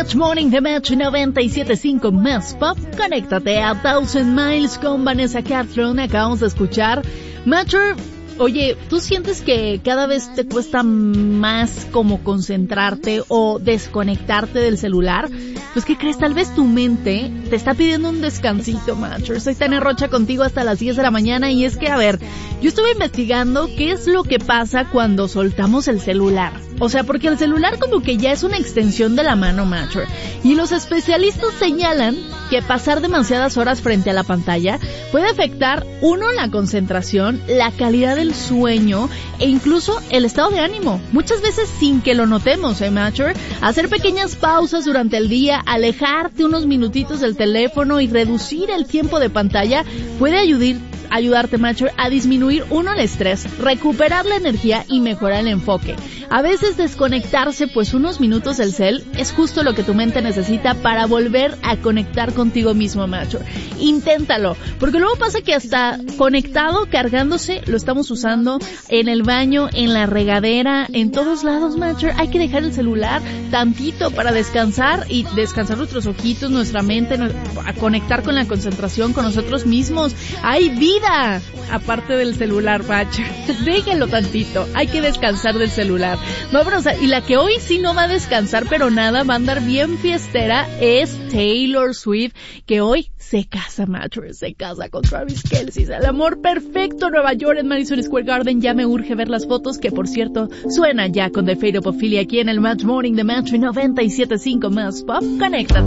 Match Morning de Match 97.5 Más Pop. Conéctate a 1000 Miles con Vanessa Carlton. Acabamos de escuchar Matcher. Oye, ¿tú sientes que cada vez te cuesta más como concentrarte o desconectarte del celular? Pues, ¿qué crees? Tal vez tu mente te está pidiendo un descansito, Matcher. Soy Tania Rocha contigo hasta las 10 de la mañana y es que, a ver, yo estuve investigando qué es lo que pasa cuando soltamos el celular. O sea, porque el celular como que ya es una extensión de la mano, Matcher. Y los especialistas señalan que pasar demasiadas horas frente a la pantalla puede afectar, uno, la concentración, la calidad del sueño e incluso el estado de ánimo. Muchas veces sin que lo notemos, Matcher. Hacer pequeñas pausas durante el día, alejarte unos minutitos del teléfono y reducir el tiempo de pantalla puede ayudarte, Matcher, a disminuir, uno, el estrés, recuperar la energía y mejorar el enfoque. A veces desconectarse pues unos minutos del cel es justo lo que tu mente necesita para volver a conectar contigo mismo, Matcher. Inténtalo, porque luego pasa que hasta conectado, cargándose, lo estamos usando en el baño, en la regadera, en todos lados, Matcher. Hay que dejar el celular tantito para descansar y descansar nuestros ojitos, nuestra mente, a conectar con la concentración, con nosotros mismos. ¡Hay vida! Aparte del celular, Matcher. Déjenlo tantito. Hay que descansar del celular. Vámonos, y la que hoy sí no va a descansar, pero nada, va a andar bien fiestera, es Taylor Swift, que hoy se casa, Matcher, se casa con Travis Kelce. El amor perfecto, Nueva York, en Madison Square Garden. Ya me urge ver las fotos, que por cierto, suena ya con The Fate of Ophelia aquí en el Match Morning de Match 97.5 Más Pop. Conecta.